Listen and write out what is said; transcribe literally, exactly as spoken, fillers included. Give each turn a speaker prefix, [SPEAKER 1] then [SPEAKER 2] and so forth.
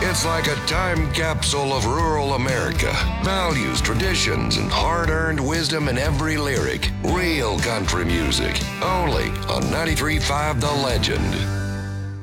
[SPEAKER 1] It's like a time capsule of rural America. Values, traditions, and hard-earned wisdom in every lyric. Real country music. Only on ninety-three point five The Legend.